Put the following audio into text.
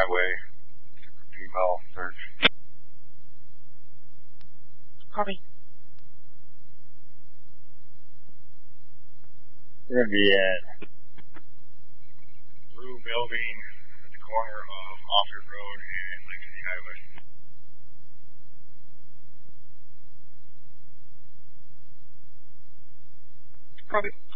Highway. Female search. Copy. We're going to be at Blue Building at the corner of Offord Road and Lake City Highway. Copy.